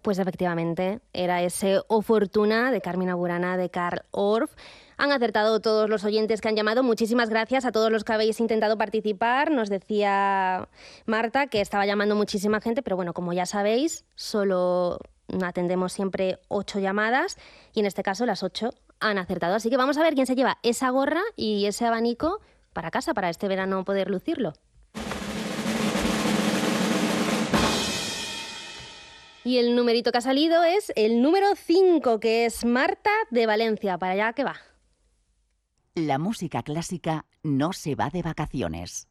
Pues efectivamente, era ese O Fortuna de Carmina Burana de Carl Orff. Han acertado todos los oyentes que han llamado. Muchísimas gracias a todos los que habéis intentado participar. Nos decía Marta que estaba llamando muchísima gente, pero bueno, como ya sabéis, solo atendemos siempre 8 llamadas y en este caso las 8 han acertado. Así que vamos a ver quién se lleva esa gorra y ese abanico para casa, para este verano poder lucirlo. Y el numerito que ha salido es el número 5, que es Marta de Valencia. ¿Para allá qué va? La música clásica no se va de vacaciones.